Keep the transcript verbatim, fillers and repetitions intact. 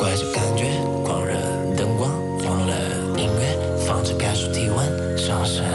怪这感觉，狂热灯光，忘了音乐，放着开始体温上升。